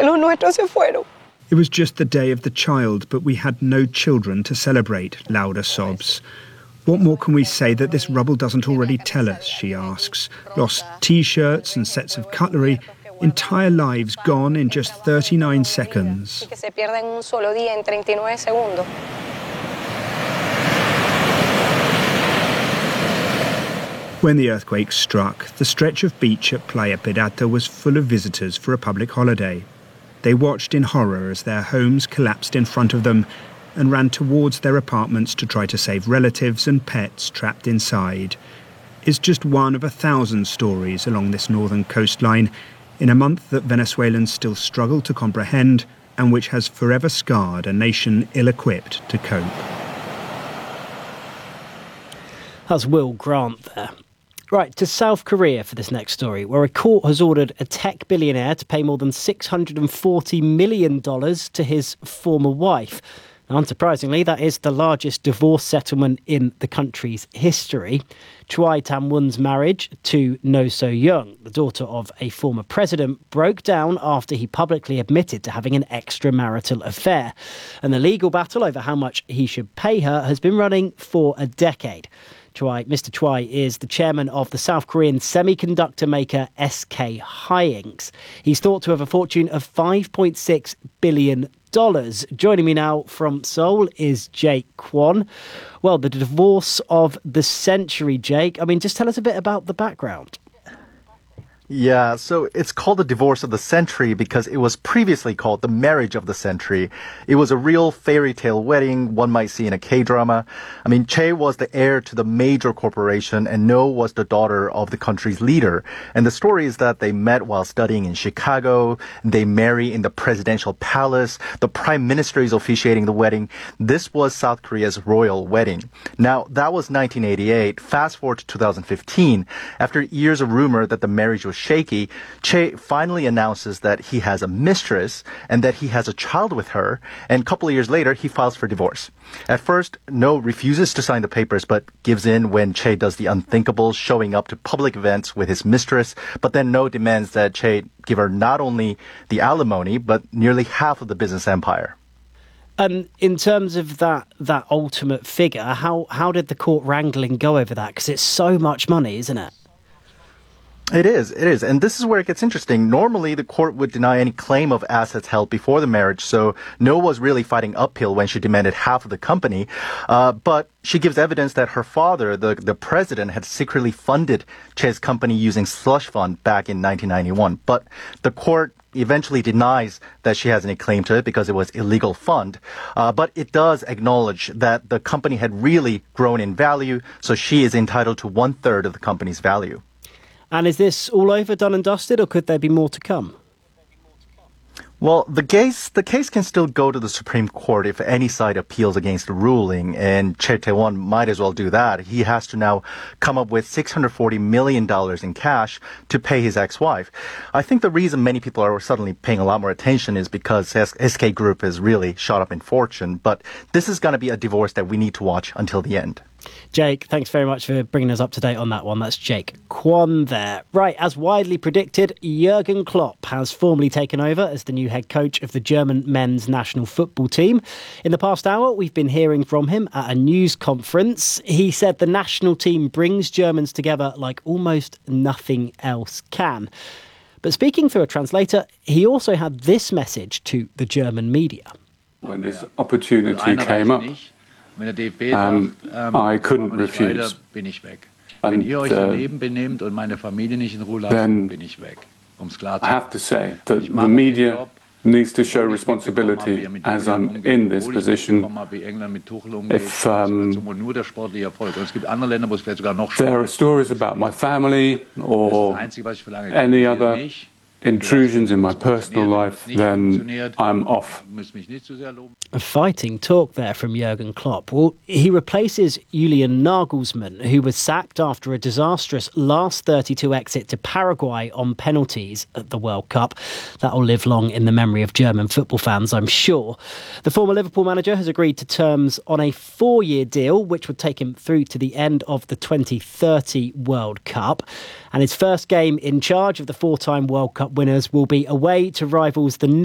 los nuestros se fueron. It was just the day of the child, but we had no children to celebrate, Laura sobs. What more can we say that this rubble doesn't already tell us, she asks. Lost T-shirts and sets of cutlery, entire lives gone in just 39 seconds. Que se pierda en un solo día, en 39 segundos. When the earthquake struck, the stretch of beach at Playa Pirata was full of visitors for a public holiday. They watched in horror as their homes collapsed in front of them and ran towards their apartments to try to save relatives and pets trapped inside. It's just one of 1,000 stories along this northern coastline in a month that Venezuelans still struggle to comprehend and which has forever scarred a nation ill-equipped to cope. That's Will Grant there. Right, to South Korea for this next story, where a court has ordered a tech billionaire to pay more than $640 million to his former wife. Now, unsurprisingly, that is the largest divorce settlement in the country's history. Choi Tam-won's marriage to No So-young, the daughter of a former president, broke down after he publicly admitted to having an extramarital affair. And the legal battle over how much he should pay her has been running for a decade. Mr. Choi is the chairman of the South Korean semiconductor maker SK Hynix. He's thought to have a fortune of $5.6 billion. Joining me now from Seoul is Jake Kwon. Well, the divorce of the century, Jake. I mean, just tell us a bit about the background. Yeah, so it's called the divorce of the century because it was previously called the marriage of the century. It was a real fairy tale wedding one might see in a K-drama. I mean, Che was the heir to the major corporation and No was the daughter of the country's leader. And the story is that they met while studying in Chicago. They marry in the presidential palace. The prime minister is officiating the wedding. This was South Korea's royal wedding. Now, that was 1988. Fast forward to 2015. After years of rumor that the marriage was shaky, Che finally announces that he has a mistress and that he has a child with her, and a couple of years later, he files for divorce. At first, No refuses to sign the papers, but gives in when Che does the unthinkable, showing up to public events with his mistress, but then No demands that Che give her not only the alimony, but nearly half of the business empire. In terms of that ultimate figure, how did the court wrangling go over that? Because it's so much money, isn't it? It is. And this is where it gets interesting. Normally, the court would deny any claim of assets held before the marriage, so No was really fighting uphill when she demanded half of the company. But she gives evidence that her father, the president, had secretly funded Che's company using slush fund back in 1991. But the court eventually denies that she has any claim to it because it was illegal fund. But it does acknowledge that the company had really grown in value, so she is entitled to 1/3 of the company's value. And is this all over, done and dusted, or could there be more to come? Well, the case can still go to the Supreme Court if any side appeals against the ruling, and Che Tae-won might as well do that. He has to now come up with $640 million in cash to pay his ex-wife. I think the reason many people are suddenly paying a lot more attention is because SK Group has really shot up in fortune, but this is going to be a divorce that we need to watch until the end. Jake, thanks very much for bringing us up to date on that one. That's Jake Kwon there. Right, as widely predicted, Jurgen Klopp has formally taken over as the new head coach of the German men's national football team. In the past hour, we've been hearing from him at a news conference. He said the national team brings Germans together like almost nothing else can. But speaking through a translator, he also had this message to the German media. When this opportunity came up, I couldn't refuse. And then I have to say that the media needs to show responsibility as I'm in this position. If there are stories about my family or any other intrusions in my personal life, then I'm off. A fighting talk there from Jurgen Klopp. Well, he replaces Julian Nagelsmann, who was sacked after a disastrous last 32 exit to Paraguay on penalties at the World Cup. That'll live long in the memory of German football fans, I'm sure. The former Liverpool manager has agreed to terms on a 4-year deal, which would take him through to the end of the 2030 World Cup. And his first game in charge of the 4-time World Cup winners will be away to rivals the